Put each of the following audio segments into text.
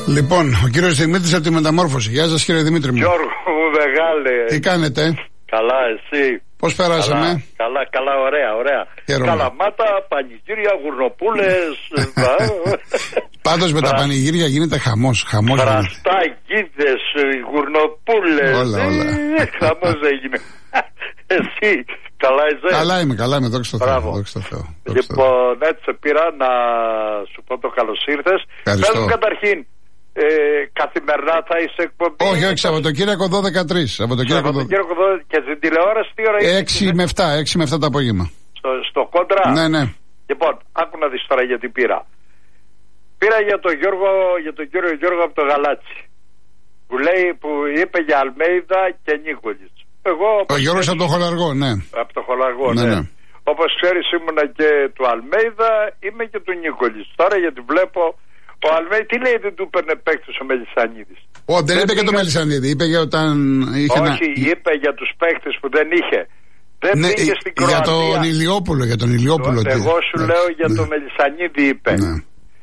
Λοιπόν, ο κύριος Δημήτρης από τη Μεταμόρφωση. Γεια σας, κύριε Δημήτρη μου. Γιώργο μου, μεγάλε. Τι κάνετε? Καλά, εσύ? Πώς περάσαμε? Καλά, ωραία. Καλαμάτα, πανηγύρια, γουρνοπούλες. Πάντως με τα πανηγύρια γίνεται χαμός. Βραστά, γίδες, γουρνοπούλες. Όλα. Χαμός έγινε. Εσύ, καλά είσαι? Καλά είμαι, δόξα τω Θεώ. Λοιπόν, έτσι σε πήρα να σου πω το καλώς ήρθες. Ευχαριστώ. Καταρχήν, καθημερινά θα είσαι εκπομπή? Όχι, Σαββατοκύριακο 12-13. Σαββατοκύριακο 12 και στην τηλεόραση τι ώρα είναι? 6 με 7 το απόγευμα. Στο κόντρα? Ναι. Λοιπόν, άκου να δεις τώρα γιατί πήρα. Πήρα για τον κύριο Γιώργο από το Γαλάτσι. Που είπε για Αλμέιδα και Νίκολης. Ο Γιώργος από το Χολαργό, ναι. Από το Χολαργό, ναι. Όπως ξέρεις, ήμουνα και του Αλμέιδα, είμαι και του Νίκολης. Τώρα γιατί βλέπω ο Αλμέιδα, τι λέει, δεν του παίρνε παίκτες ο Μελισσανίδης? Δεν είπε και το Μελισσανίδη, είπε για όταν είχε. Όχι, είπε για τους παίκτες που δεν είχε. Δεν πήγε στην Κροατία. Για τον Ηλιόπουλο. Εγώ σου λέω για τον Μελισσανίδη είπε. Ναι.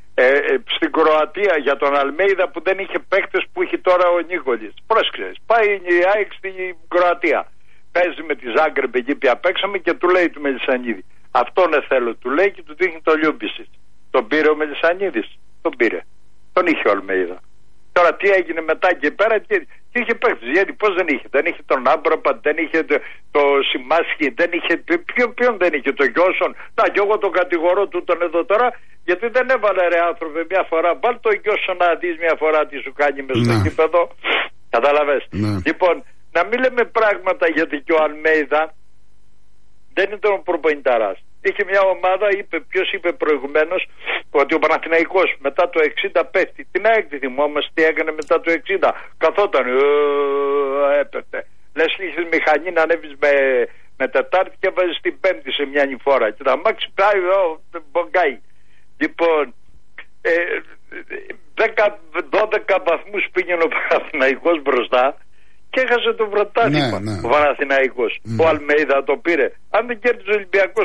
Στην Κροατία για τον Αλμέιδα που δεν είχε παίκτες που είχε τώρα ο Νίκολης. Πρόσεξες, πάει η ΑΕΚ στην Κροατία. Παίζει με τη Ζάγκρεπ εκεί πια παίξαμε και του λέει του Μελισσανίδη. Αυτόν θέλω, του λέει και του δείχνει το Λιούμπισιτς. Τον πήρε ο Μελισσανίδης? Τον πήρε. Τον είχε ο Αλμέιδα. Τώρα τι έγινε μετά και πέρα, τι είχε παίκτες? Γιατί πώς δεν είχε? Δεν είχε τον Άμπραμπα, δεν είχε το Σιμάσχη, δεν είχε. Ποιον δεν είχε? Το Γιώσον. Να, και εγώ τον κατηγορώ τούτον εδώ τώρα, γιατί δεν έβαλε ρε άνθρωπε μια φορά. Βάλ το Γιώσον να δεις μια φορά τι σου κάνει μες στο γήπεδο. Καταλαβες? Λοιπόν, να μην λέμε πράγματα, γιατί και ο Αλμέιδα δεν ήταν ο προπονηταράς. Είχε μια ομάδα, ποιος είπε προηγουμένως, ότι ο Παναθηναϊκός μετά το 60 πέφτει. Την ΑΕΚ θυμόμαστε τι έκανε μετά το 60. Καθόταν, έπεφτε. Λες είχες μηχανή να ανέβεις με Τετάρτη και βάζεις την Πέμπτη σε μια νηφόρα. Και τα μάξι πάει, μπογκάει. Λοιπόν, 12 βαθμούς πήγαινε ο Παναθηναϊκός μπροστά και έχασε το πρωτάθλημα. Ο Παναθηναϊκός. Ο Αλμέιδα το πήρε. Αν δεν κέρδιζε ο Ολυμπιακός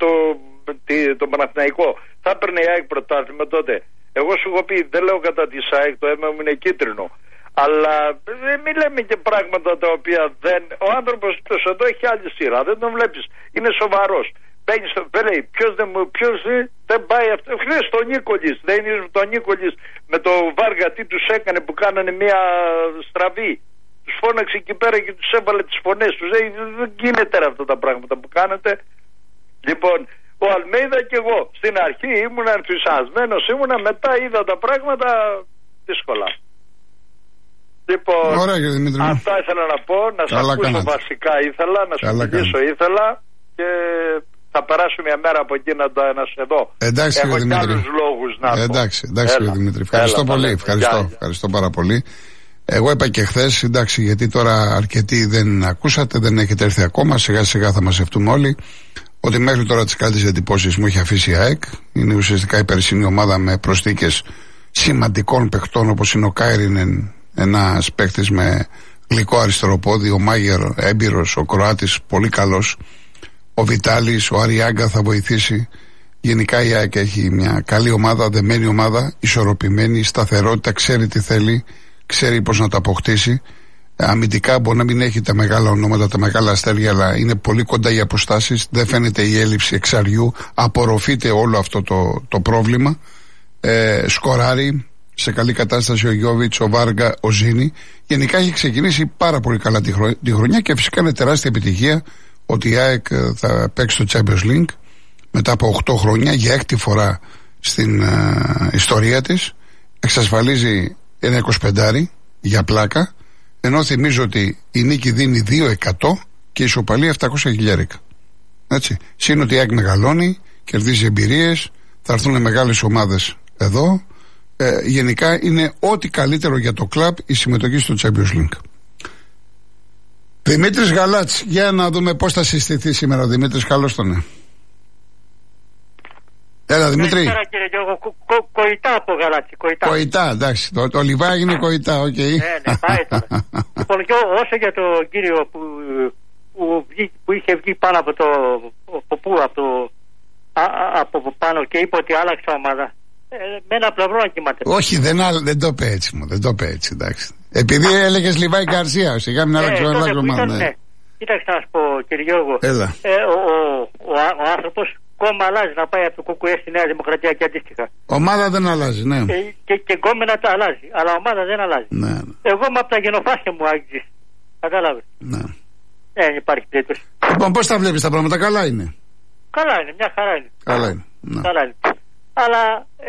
τον Παναθηναϊκό, θα έπαιρνε η ΑΕΚ πρωτάθλημα τότε. Εγώ σου έχω πει, δεν λέω κατά τη ΑΕΚ, το αίμα μου είναι κίτρινο. Αλλά μην λέμε και πράγματα τα οποία δεν. Ο άνθρωπος εδώ έχει άλλη σειρά. Δεν τον βλέπεις. Είναι σοβαρός. Μπαίνει στο. Λέει, ποιος δεν πάει αυτό. Χθες τον Νίκολης. Δεν είναι τον Νίκολης με το Βάργα τι τους έκανε που κάνανε μια στραβή. Τους φώναξε εκεί πέρα και τους έβαλε τις φωνές τους. Δεν γίνεται αυτά τα πράγματα που κάνετε. Λοιπόν, ο Αλμέιδα και εγώ στην αρχή ήμουν ενθουσιασμένος, μετά είδα τα πράγματα δύσκολα. Λοιπόν, ωραία, αυτά ήθελα να πω, να σας ακούσω βασικά ήθελα, να σου μιλήσω ήθελα και θα περάσω μια μέρα από εκεί να σε δω. Εντάξει, έχω και άλλους λόγους να πω. Εντάξει κύριε Δημήτρη, ευχαριστώ πολύ, ευχαριστώ πάρα πολύ. Εγώ είπα και χθες, εντάξει, γιατί τώρα αρκετοί δεν ακούσατε, δεν έχετε έρθει ακόμα, σιγά σιγά θα μαζευτούμε όλοι, ότι μέχρι τώρα τις καλύτερες εντυπώσεις μου έχει αφήσει η ΑΕΚ. Είναι ουσιαστικά η περσινή ομάδα με προσθήκες σημαντικών παιχτών, όπως είναι ο Κάιρινεν, ένας παίχτης με γλυκό αριστεροπόδι, ο Μάγερ έμπειρος, ο Κροάτης πολύ καλός, ο Βιτάλης, ο Αριάγκα θα βοηθήσει. Γενικά η ΑΕΚ έχει μια καλή ομάδα, δεμένη ομάδα, ισορροπημένη, σταθερότητα, ξέρει τι θέλει, ξέρει πώς να τα αποκτήσει. Αμυντικά μπορεί να μην έχει τα μεγάλα ονόματα, τα μεγάλα αστέρια, αλλά είναι πολύ κοντά οι αποστάσεις. Δεν φαίνεται η έλλειψη εξαριού. Απορροφείται όλο αυτό το πρόβλημα. Σκοράρει σε καλή κατάσταση ο Γιώβιτς, ο Βάργα, ο Ζήνη. Γενικά έχει ξεκινήσει πάρα πολύ καλά τη χρονιά και φυσικά είναι τεράστια επιτυχία ότι η ΑΕΚ θα παίξει το Champions League μετά από 8 χρόνια για 6η φορά στην ιστορία της. Εξασφαλίζει ένα 25 για πλάκα, ενώ θυμίζω ότι η νίκη δίνει 2% και η ισοπαλία 700 χιλιάρικα. Έτσι. Συν ότι η ΑΕΚ μεγαλώνει, κερδίζει εμπειρίες, θα έρθουν μεγάλες ομάδες εδώ. Γενικά είναι ό,τι καλύτερο για το κλαμπ η συμμετοχή στο Champions League. Δημήτρης Γαλάτς, για να δούμε πώς θα συστηθεί σήμερα ο Δημήτρης. Καλώς τον. Έλα Δημήτρη. Κύριε Γιώργο, Κοϊτά από Γαλάτσι. Κοϊτά, εντάξει. Το Λιβά έγινε Κοϊτά, οκ. Ναι, πάει τώρα. Λοιπόν, όσο για τον κύριο που είχε βγει πάνω από από πάνω και είπε ότι άλλαξε ομάδα. με ένα πλευρό να κοιμάται. Όχι, δεν το είπε έτσι, δεν το είπε έτσι, εντάξει. Επειδή έλεγες Λιβάη Γκαρσία, σιγά μην άλλαξε ομάδα. Ναι. Κοίταξε να σου πω, κύριε Γιώργο. Έλα. Ο άνθρωπος κόμμα αλλάζει, να πάει από το ΚΚΕ στη Νέα Δημοκρατία και αντίστοιχα. Ομάδα δεν αλλάζει, ναι. Και γκόμενα τα αλλάζει, αλλά ομάδα δεν αλλάζει. Ναι. Εγώ είμαι από τα γενοφάσια μου άγγιζες. Κατάλαβες. Ναι. Δεν υπάρχει περίπτωση. Λοιπόν, πώς τα βλέπεις τα πράγματα, καλά είναι? Καλά είναι, μια χαρά είναι. Καλά είναι. Ναι. Καλά είναι. Αλλά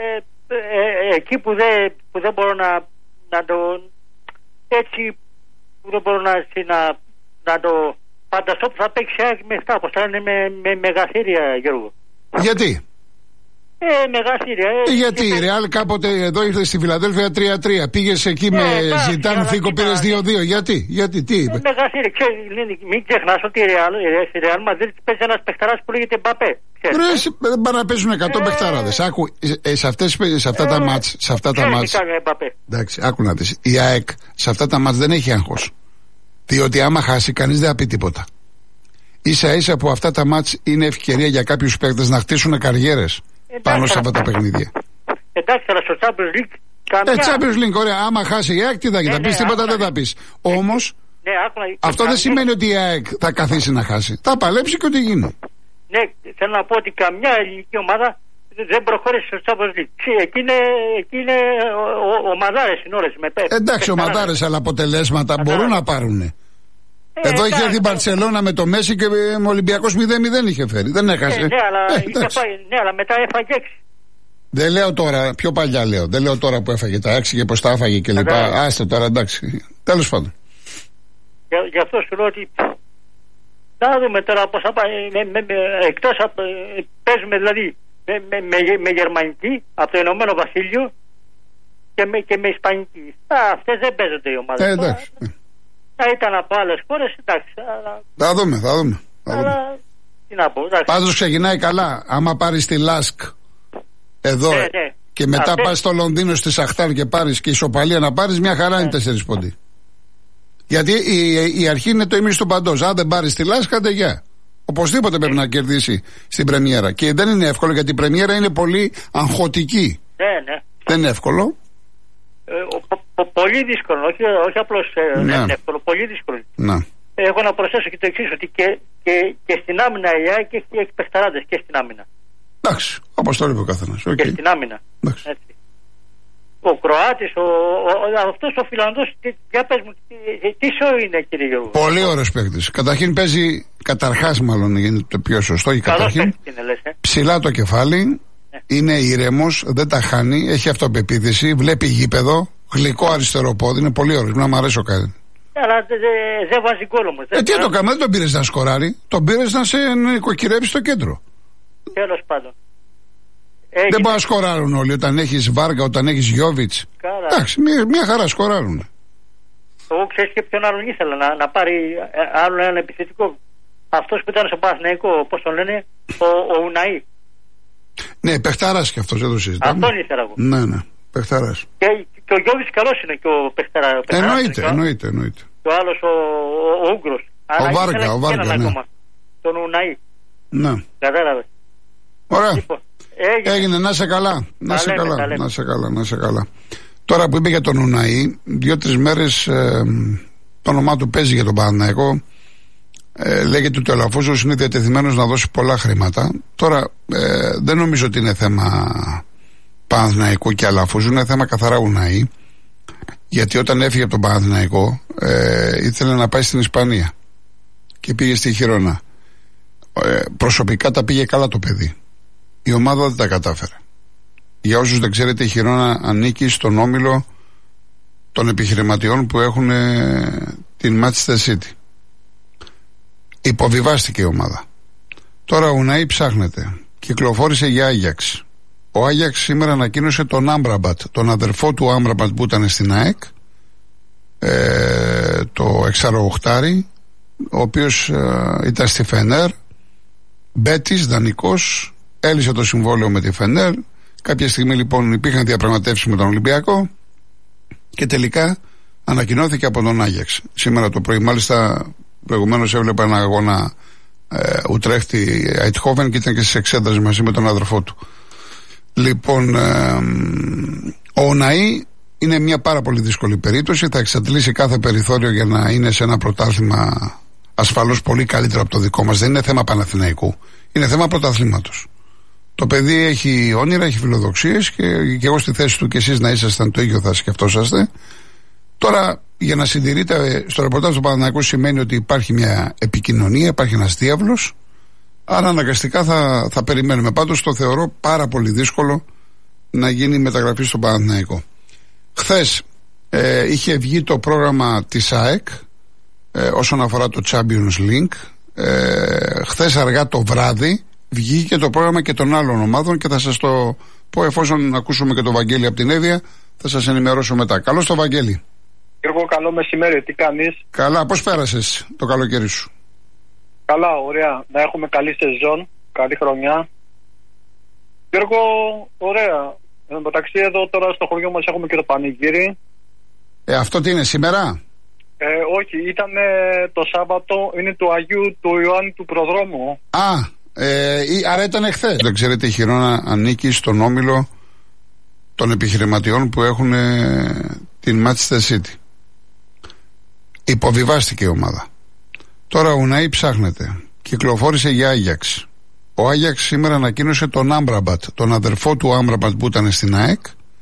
εκεί που δεν μπορώ να το... Έτσι που δεν μπορώ να το φανταστώ που θα παίξει με 7, όπως θα είναι με μεγαθύρια, Γιώργο. Γιατί? Μεγαθύρια. Γιατί η Ρεάλ κάποτε εδώ ήρθε στη Φιλαδέλφια 3-3. Πήγες εκεί με Ζιτάν, Θήκο, πήρες 2-2. Γιατί, τι είπε? Μεγαθύρια. Μην ξεχνάς ότι η Ρεάλ Μαδρίτ παίζει ένας παιχταράς που λέγεται Μπαπέ. Δεν πάνε να παίζουν 100 παιχταράδες. Άκου, σε αυτά τα μάτς. Εντάξει, άκου να δεις. Η ΑΕΚ σε αυτά τα μάτς δεν έχει άγχος. Διότι άμα χάσει, κανείς δεν θα πει τίποτα. Ίσα ίσα που αυτά τα μάτς είναι ευκαιρία για κάποιους παίκτες να χτίσουν καριέρες πάνω σε αυτά τα παιχνίδια. Εντάξει, αλλά στο Champions League. Champions League, ωραία. Άμα χάσει η ΑΕΚ, τι θα γίνει? Θα πεις τίποτα, δεν θα πεις. Όμως, αυτό δεν σημαίνει ότι η ΑΕΚ θα καθίσει να χάσει. Θα παλέψει και ό,τι γίνει. Ναι, θέλω να πω ότι καμιά ελληνική ομάδα δεν προχώρησε στο Champions League. Εκεί είναι ομαδάρες είναι όλες. Εντάξει, ομαδάρες, αλλά αποτελέσματα μπορούν να πάρουν. Εδώ είχε έρθει η Μπαρτσελώνα με το Μέση και ο Ολυμπιακός 0-0 είχε φέρει. Δεν έχασε. Ναι, αλλά μετά έφαγε 6. Δεν λέω τώρα, πιο παλιά λέω. Δεν λέω τώρα που έφαγε τα 6 και πως τα έφαγε και λοιπά. Άστε τώρα, εντάξει. Τέλος πάντων. Γι' αυτό σου λέω ότι να δούμε τώρα πώς θα πάει. Εκτός από. Παίζουμε δηλαδή με γερμανική από το Ηνωμένο Βασίλειο και με ισπανική. Αυτές δεν παίζονται οι ομάδες. Εντάξει. Θα ήταν από άλλες χώρες, εντάξει. Θα δούμε. Αλλά τι να πω, εντάξει. Πάντως ξεκινάει καλά. Άμα πάρεις τη Λάσκ εδώ και μετά πας στο Λονδίνο στη Σαχτάρ και πάρεις και ισοπαλία να πάρεις, μια χαρά είναι 4 πόντοι. Γιατί η αρχή είναι το ίμιση του παντός. Αν δεν πάρεις τη Λάσκ, άντε γεια. Οπωσδήποτε πρέπει να κερδίσει στην πρεμιέρα. Και δεν είναι εύκολο γιατί η πρεμιέρα είναι πολύ αγχωτική. Ναι. Δεν είναι εύκολο. Πολύ δύσκολο, όχι απλώς δεν είναι εύκολο, πολύ δύσκολο. Να. Έχω να προσθέσω και το εξής, ότι και στην άμυνα η ΑΕΚ έχει παιχταράδες και στην άμυνα. Εντάξει, όπως το είπε ο καθένας. Και στην άμυνα. Έτσι. Ο Κροάτης, αυτός ο Φιλανδός, για πες μου, τι σοου είναι, κύριε Γιώργο? Πολύ ωραίος παίκτης. Καταρχάς μάλλον είναι το πιο σωστό. Ψηλά το κεφάλι, είναι ηρεμός, δεν τα χάνει, έχει αυτοπεποίθηση, βλέπει γήπεδο, γλυκό αριστερό πόδι, είναι πολύ ωραίος, να μου αρέσει ο κάτι. Αλλά δεν βάζει γκολ όμως. Τι το κάνουμε, δεν τον πήρες να σκοράρει, τον πήρες να σε νοικοκυρέψει στο κέντρο. Τέλος πάντων. Δεν μπορεί να σκοράρουν όλοι όταν έχεις Βάργα, όταν έχεις Γιόβιτς. Εντάξει, μια χαρά σκοράρουν. Εγώ ξέρεις και ποιον άλλον ήθελα να πάρει άλλον έναν επιθετικό. Αυτός που ήταν στο Παναθηναϊκό, πώς τον λένε, ο Ουναή. Ναι, παιχταράς και αυτός, δεν το συζητάμε. Αυτόν ήθελα εγώ. Ναι, παιχταράς. Και ο Γιόβιτς καλός είναι και ο παιχταράς. Εννοείται. Και ο άλλος ο Ούγκρος. Ο Βάργα, ναι. Τον Ουναή. Ναι. Κατάλαβε. Ωραία. Λοιπόν, έγινε, να σε καλά. Να σε καλά. Τώρα που είπε για τον Ουναή, 2-3 μέρες το όνομά του παίζει για τον Παναθηναϊκό. Λέγεται ότι ο Αλαφούζος είναι διατεθειμένος να δώσει πολλά χρήματα. Τώρα δεν νομίζω ότι είναι θέμα Παναθηναϊκού και Αλαφούζου, είναι θέμα καθαρά Ουναή. Γιατί όταν έφυγε από τον Παναθηναϊκό ήθελε να πάει στην Ισπανία και πήγε στη Χιρόνα. Προσωπικά τα πήγε καλά το παιδί. Η ομάδα δεν τα κατάφερε. Για όσους δεν ξέρετε, η Χιρόνα ανήκει στον όμιλο των επιχειρηματιών που έχουν την Manchester City. Υποβιβάστηκε η ομάδα. Τώρα ο Ουναή ψάχνεται. Κυκλοφόρησε για Άγιαξ. Ο Άγιαξ σήμερα ανακοίνωσε τον Άμπραμπατ, τον αδερφό του Άμπραμπατ που ήταν στην ΑΕΚ, το εξαροχτάρι, ο οποίος ήταν στη Φενέρ, Μπέτις, δανεικός, έλυσε το συμβόλαιο με τη Φενέρ. Κάποια στιγμή λοιπόν υπήρχαν διαπραγματεύσεις με τον Ολυμπιακό και τελικά ανακοινώθηκε από τον Άγιαξ. Σήμερα το πρωί, μάλιστα προηγουμένως έβλεπα ένα αγώνα Ουτρέχτη Αιτχόβεν και ήταν και στις εξέδρες μαζί με τον αδερφό του. Λοιπόν, ο Ναΐ είναι μια πάρα πολύ δύσκολη περίπτωση. Θα εξαντλήσει κάθε περιθώριο για να είναι σε ένα πρωτάθλημα ασφαλώς πολύ καλύτερο από το δικό μας. Δεν είναι θέμα Παναθηναϊκού. Είναι θέμα πρωταθλήματος. Το παιδί έχει όνειρα, έχει φιλοδοξίες και εγώ στη θέση του και εσείς να ήσασταν το ίδιο θα σκεφτόσαστε. Τώρα, για να συντηρείτε στο ρεπορτάζ του Παναθηναϊκού σημαίνει ότι υπάρχει μια επικοινωνία, υπάρχει ένας διάβλος. Άρα αναγκαστικά θα περιμένουμε. Πάντως το θεωρώ πάρα πολύ δύσκολο να γίνει μεταγραφή στον Παναθηναϊκό. Χθες είχε βγει το πρόγραμμα της ΑΕΚ όσον αφορά το Champions League. Χθες αργά το βράδυ βγήκε το πρόγραμμα και των άλλων ομάδων και θα σας το πω εφόσον ακούσουμε και το Βαγγέλη από την Εύβοια, θα σας ενημερώσω μετά. Καλώς το Βαγγέλη. Γιώργο, καλό μεσημέρι, τι κάνεις? Καλά, πώς πέρασες το καλοκαίρι σου? Καλά, ωραία, να έχουμε καλή σεζόν, καλή χρονιά. Γιώργο, ωραία. Μεταξύ εδώ τώρα στο χωριό μας έχουμε και το πανηγύρι. Αυτό τι είναι, σήμερα? Όχι, ήταν το Σάββατο, είναι του Αγίου του Ιωάννη του Προδρόμου. Άρα ήταν εχθές. Δεν ξέρετε, η Χιρόνα ανήκει στον όμιλο των επιχειρηματιών που έχουν την Manchester City. Υποβιβάστηκε η ομάδα. Τώρα ο Ναΐ ψάχνεται. Κυκλοφόρησε για Άγιαξ. Ο Άγιαξ σήμερα ανακοίνωσε τον Άμπραμπατ, τον αδερφό του Άμπραμπατ που ήταν στην ΑΕΚ,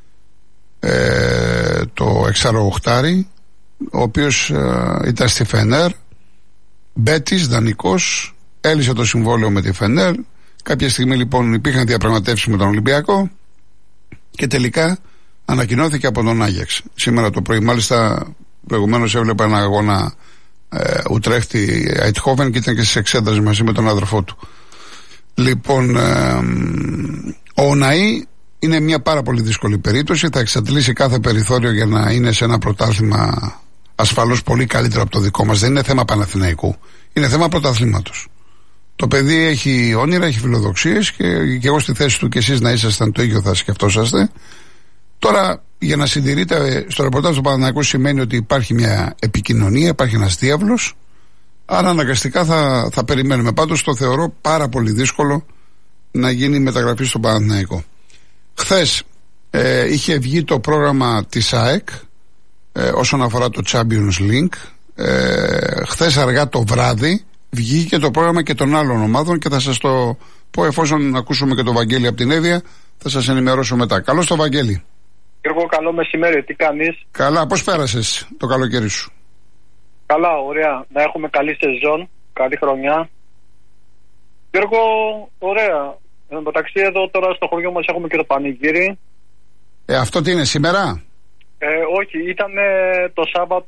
το εξαρροχτάρι, ο οποίος ήταν στη Φενέρ, Μπέτις, δανεικός, έλυσε το συμβόλαιο με τη Φενέρ. Κάποια στιγμή λοιπόν υπήρχαν διαπραγματεύσεις με τον Ολυμπιακό και τελικά ανακοινώθηκε από τον Άγιαξ. Σήμερα το πρωί, μάλιστα προηγουμένως έβλεπα ένα αγώνα Ουτρέχτη Αιτχόβεν και ήταν και στις εξέδρες μαζί με τον αδερφό του. Λοιπόν, ο Ναΐ είναι μια πάρα πολύ δύσκολη περίπτωση. Θα εξαντλήσει κάθε περιθώριο για να είναι σε ένα πρωτάθλημα ασφαλώς πολύ καλύτερο από το δικό μας. Δεν είναι θέμα Παναθηναϊκού. Είναι θέμα πρωταθλήματος. Το παιδί έχει όνειρα, έχει φιλοδοξίες και εγώ στη θέση του και εσείς να ήσασταν το ίδιο θα σκεφτόσαστε. Τώρα, για να συντηρείτε στο ρεπορτάζ του Παναθηναϊκού σημαίνει ότι υπάρχει μια επικοινωνία, υπάρχει ένας διάβλος. Άρα αναγκαστικά θα περιμένουμε. Πάντως το θεωρώ πάρα πολύ δύσκολο να γίνει μεταγραφή στον Παναθηναϊκό. Χθες είχε βγει το πρόγραμμα της ΑΕΚ όσον αφορά το Champions League. Χθες αργά το βράδυ βγήκε το πρόγραμμα και των άλλων ομάδων και θα σας το πω εφόσον ακούσουμε και το Βαγγέλη από την Εύβοια, θα σας ενημερώσω μετά. Καλώς το Βαγγέλη. Γιώργο, καλό μεσημέρι, τι κάνεις? Καλά, πώς πέρασες το καλοκαίρι σου? Καλά, ωραία, να έχουμε καλή σεζόν, καλή χρονιά. Γιώργο, ωραία. Μεταξύ εδώ τώρα στο χωριό μας έχουμε και το πανηγύρι. Αυτό τι είναι, σήμερα? Όχι, ήταν το Σάββατο.